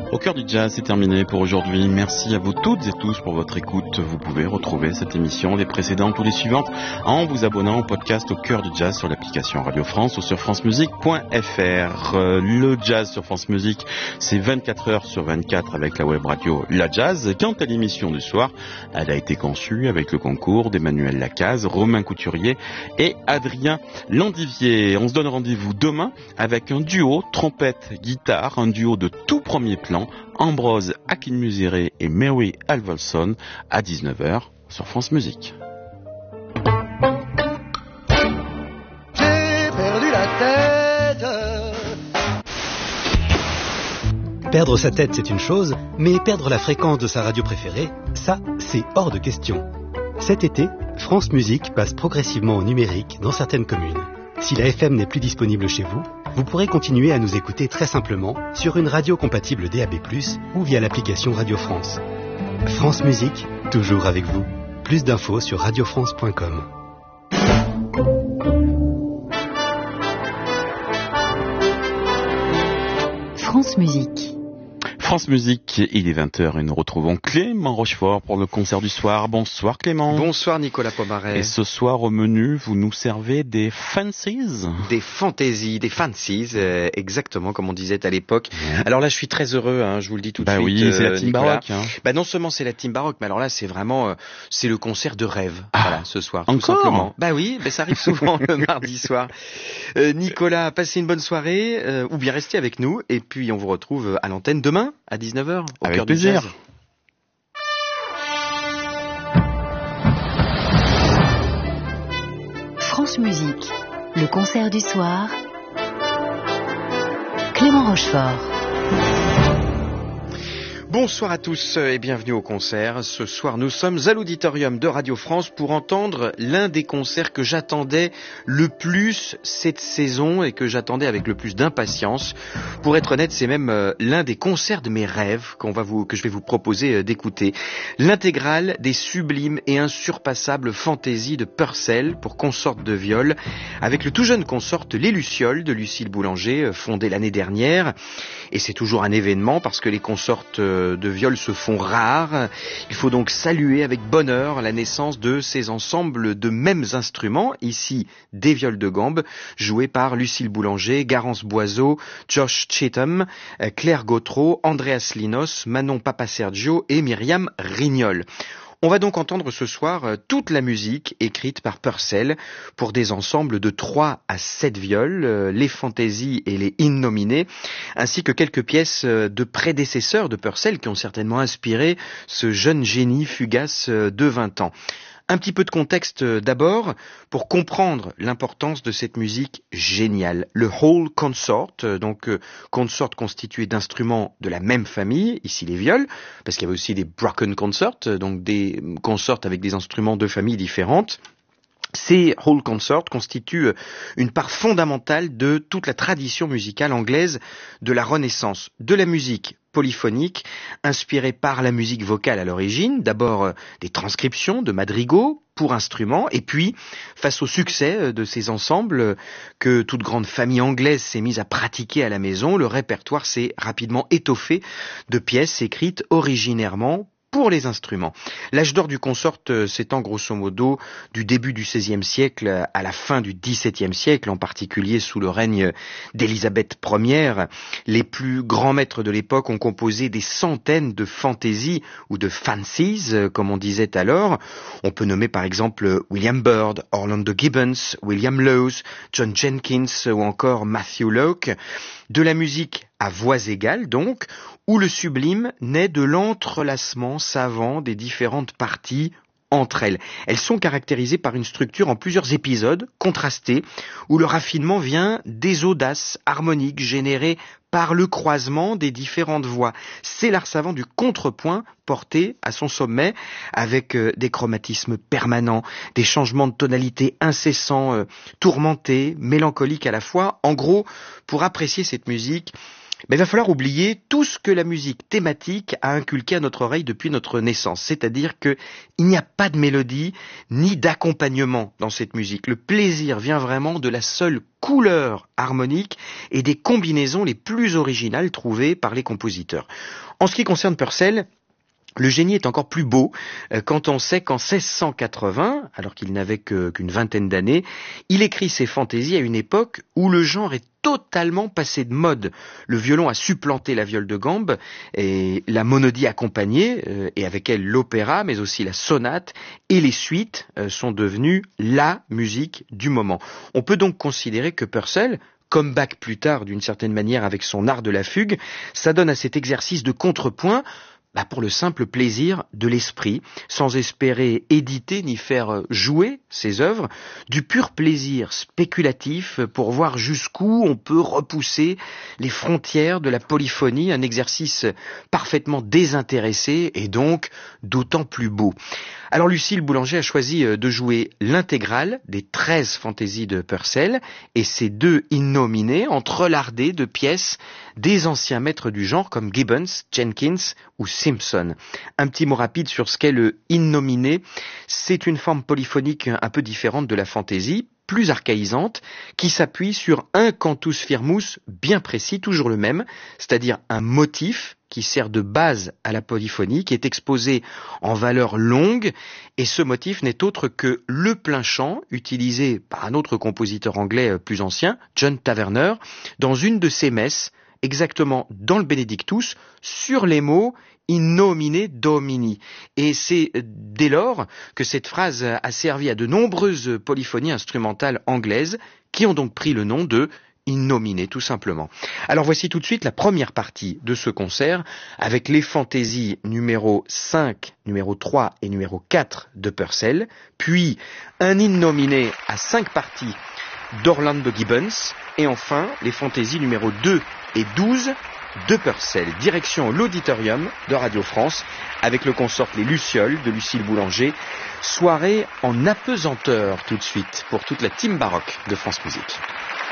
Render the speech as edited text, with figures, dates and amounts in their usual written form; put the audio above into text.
Au cœur du jazz, c'est terminé pour aujourd'hui. Merci à vous toutes et tous pour votre écoute. Vous pouvez retrouver cette émission, les précédentes ou les suivantes en vous abonnant au podcast Au cœur du jazz sur l'application Radio France ou sur francemusique.fr. Le jazz sur France Musique, c'est 24 heures sur 24 avec la web radio La Jazz. Quant à l'émission du soir, elle a été conçue avec le concours d'Emmanuel Lacaze, Romain Couturier et Adrien Landivier. On se donne rendez-vous demain avec un duo trompette-guitare, un duo de tout premier plan, Ambrose Akinmusire et Mary Alvolson à 19h sur France Musique. J'ai perdu la tête. Perdre sa tête, c'est une chose, mais perdre la fréquence de sa radio préférée, ça, c'est hors de question. Cet été, France Musique passe progressivement au numérique dans certaines communes. Si la FM n'est plus disponible chez vous, vous pourrez continuer à nous écouter très simplement sur une radio compatible DAB+, ou via l'application Radio France. France Musique, toujours avec vous. Plus d'infos sur radiofrance.com. France Musique. France Musique, il est 20h et nous retrouvons Clément Rochefort pour le concert du soir. Bonsoir Clément. Bonsoir Nicolas Pomaret. Et ce soir au menu, vous nous servez des fancies. Des fantaisies, exactement comme on disait à l'époque. Alors là je suis très heureux, je vous le dis tout de suite. Oui, c'est la team Nicolas. baroque. Non seulement c'est la team baroque, mais alors là c'est vraiment, c'est le concert de rêve. Voilà, ce soir, encore tout simplement. Oui, ça arrive souvent le mardi soir. Nicolas, passez une bonne soirée, ou bien restez avec nous, et puis on vous retrouve à l'antenne demain. À 19h, au avec cœur plaisir. Du jazz. France Musique, le concert du soir. Clément Rochefort. Bonsoir à tous et bienvenue au concert. Ce soir, nous sommes à l'auditorium de Radio France pour entendre l'un des concerts que j'attendais le plus cette saison et que j'attendais avec le plus d'impatience. Pour être honnête, c'est même l'un des concerts de mes rêves que je vais vous proposer d'écouter. L'intégrale des sublimes et insurpassables fantaisies de Purcell pour consort de viol, avec le tout jeune consort Les Lucioles de Lucille Boulanger, fondé l'année dernière. Et c'est toujours un événement parce que les consortes de viol se font rares. Il faut donc saluer avec bonheur la naissance de ces ensembles de mêmes instruments, ici des viols de gambe, joués par Lucille Boulanger, Garance Boiseau, Josh Cheatham, Claire Gautreau, Andreas Linos, Manon Papasergio et Myriam Rignol. On va donc entendre ce soir toute la musique écrite par Purcell pour des ensembles de 3 à 7 viols, les fantaisies et les innominés, ainsi que quelques pièces de prédécesseurs de Purcell qui ont certainement inspiré ce jeune génie fugace de 20 ans. Un petit peu de contexte d'abord pour comprendre l'importance de cette musique géniale. Le whole consort, consort constitué d'instruments de la même famille, ici les viols, parce qu'il y avait aussi des broken consorts, donc des consorts avec des instruments de familles différentes. Ces whole consorts constituent une part fondamentale de toute la tradition musicale anglaise de la Renaissance, de la musique polyphonique, inspirée par la musique vocale à l'origine, d'abord des transcriptions de madrigaux pour instruments, et puis, face au succès de ces ensembles que toute grande famille anglaise s'est mise à pratiquer à la maison, le répertoire s'est rapidement étoffé de pièces écrites originairement pour les instruments. L'âge d'or du consort s'étend grosso modo du début du XVIe siècle à la fin du XVIIe siècle, en particulier sous le règne d'Élisabeth Ier. Les plus grands maîtres de l'époque ont composé des centaines de fantaisies ou de fancies, comme on disait alors. On peut nommer par exemple William Byrd, Orlando Gibbons, William Lowes, John Jenkins ou encore Matthew Locke. De la musique à voix égales donc, où le sublime naît de l'entrelacement savant des différentes parties entre elles. Elles sont caractérisées par une structure en plusieurs épisodes, contrastés, où le raffinement vient des audaces harmoniques générées par le croisement des différentes voix. C'est l'art savant du contrepoint porté à son sommet avec des chromatismes permanents, des changements de tonalité incessants, tourmentés, mélancoliques à la fois. En gros, pour apprécier cette musique, Mais il va falloir oublier tout ce que la musique thématique a inculqué à notre oreille depuis notre naissance. C'est-à-dire qu'il n'y a pas de mélodie ni d'accompagnement dans cette musique. Le plaisir vient vraiment de la seule couleur harmonique et des combinaisons les plus originales trouvées par les compositeurs. En ce qui concerne Purcell, le génie est encore plus beau quand on sait qu'en 1680, alors qu'il n'avait qu'une vingtaine d'années, il écrit ses fantaisies à une époque où le genre est totalement passé de mode. Le violon a supplanté la viole de gambe et la monodie accompagnée, et avec elle l'opéra, mais aussi la sonate et les suites sont devenues la musique du moment. On peut donc considérer que Purcell, comme Bach plus tard d'une certaine manière avec son art de la fugue, s'adonne à cet exercice de contrepoint pour le simple plaisir de l'esprit, sans espérer éditer ni faire jouer ses œuvres, du pur plaisir spéculatif pour voir jusqu'où on peut repousser les frontières de la polyphonie, un exercice parfaitement désintéressé et donc d'autant plus beau. Alors Lucille Boulanger a choisi de jouer l'intégrale des 13 fantaisies de Purcell et ces 2 innominés entrelardés de pièces des anciens maîtres du genre comme Gibbons, Jenkins ou Simpson. Un petit mot rapide sur ce qu'est le innominé. C'est une forme polyphonique un peu différente de la fantaisie, plus archaïsante, qui s'appuie sur un cantus firmus bien précis, toujours le même, c'est-à-dire un motif qui sert de base à la polyphonie, qui est exposé en valeur longue, et ce motif n'est autre que le plein chant, utilisé par un autre compositeur anglais plus ancien, John Taverner, dans une de ses messes, exactement dans le Benedictus, sur les mots in nomine Domini. Et c'est dès lors que cette phrase a servi à de nombreuses polyphonies instrumentales anglaises, qui ont donc pris le nom de in nomine, tout simplement. Alors voici tout de suite la première partie de ce concert, avec les fantaisies numéro 5, numéro 3 et numéro 4 de Purcell, puis un in nomine à 5 parties d'Orlando Gibbons, et enfin les fantaisies numéro 2 et 12 de Purcell. Direction l'auditorium de Radio France avec le consort Les Lucioles de Lucille Boulanger. Soirée en apesanteur tout de suite pour toute la team baroque de France Musique.